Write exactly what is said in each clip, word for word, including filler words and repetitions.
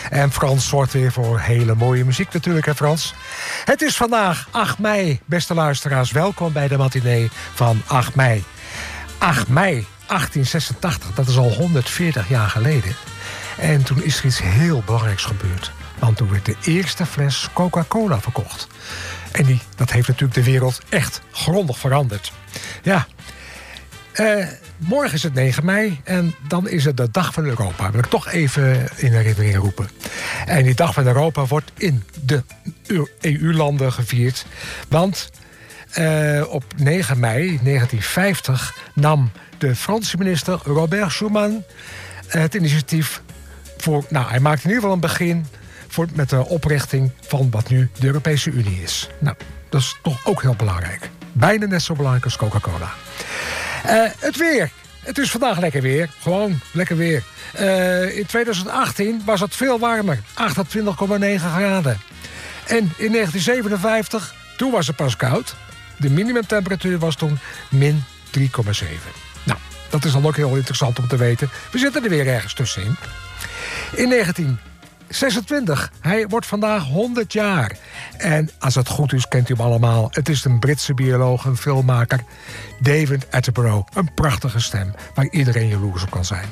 En Frans zorgt weer voor hele mooie muziek natuurlijk, hè Frans? Het is vandaag acht mei, beste luisteraars. Welkom bij de matinee van acht mei. acht mei achttien zesentachtig, dat is al honderdveertig jaar geleden. En toen is er iets heel belangrijks gebeurd. Want toen werd de eerste fles Coca-Cola verkocht. En die, dat heeft natuurlijk de wereld echt grondig veranderd. Ja, uh, morgen is het negen mei en dan is het de Dag van Europa. Dat wil ik toch even in herinnering roepen. En die Dag van Europa wordt in de E U-landen gevierd. Want uh, op negen mei negentien vijftig nam de Franse minister Robert Schuman het initiatief voor... Nou, hij maakte in ieder geval een begin voor, met de oprichting van wat nu de Europese Unie is. Nou, dat is toch ook heel belangrijk. Bijna net zo belangrijk als Coca-Cola. Uh, het weer. Het is vandaag lekker weer. Gewoon lekker weer. Uh, in twintig achttien was het veel warmer. achtentwintig komma negen graden. En in negentien zevenenvijftig, toen was het pas koud. De minimumtemperatuur was toen min drie komma zeven. Nou, dat is dan ook heel interessant om te weten. We zitten er weer ergens tussenin. In negentien zesentwintig, hij wordt vandaag honderd jaar. En als het goed is, kent u hem allemaal. Het is een Britse bioloog, een filmmaker, David Attenborough. Een prachtige stem, waar iedereen jaloers op kan zijn.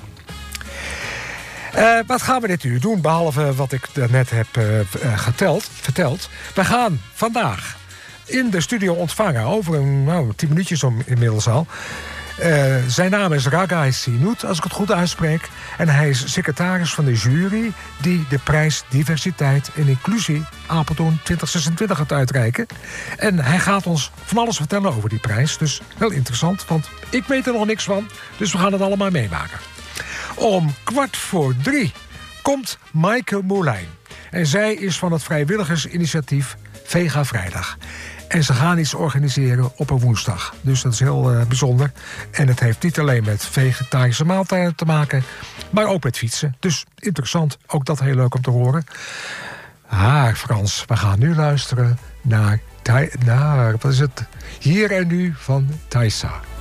Uh, wat gaan we dit uur doen, behalve wat ik net heb uh, geteld, verteld? We gaan vandaag in de studio ontvangen, over een nou, tien minuutjes om inmiddels al. Uh, zijn naam is Ragai Sinoet, als ik het goed uitspreek. En hij is secretaris van de jury die de prijs Diversiteit en Inclusie Apeldoorn twintig zesentwintig gaat uitreiken. En hij gaat ons van alles vertellen over die prijs. Dus heel interessant, want ik weet er nog niks van. Dus we gaan het allemaal meemaken. Om kwart voor drie komt Maaike Moulijn. En zij is van het vrijwilligersinitiatief Vega Vrijdag. En ze gaan iets organiseren op een woensdag. Dus dat is heel uh, bijzonder. En het heeft niet alleen met vegetarische maaltijden te maken, maar ook met fietsen. Dus interessant. Ook dat heel leuk om te horen. Ah, Frans, we gaan nu luisteren naar, naar wat is het? Hier en Nu van Thaisa.